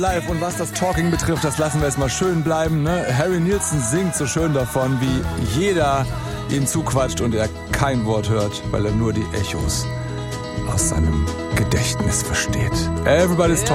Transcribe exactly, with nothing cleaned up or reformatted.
Live. Und was das Talking betrifft, das lassen wir jetzt mal schön bleiben. Ne? Harry Nilsson singt so schön davon, wie jeder ihm zuquatscht und er kein Wort hört, weil er nur die Echos aus seinem Gedächtnis versteht. Everybody's talking.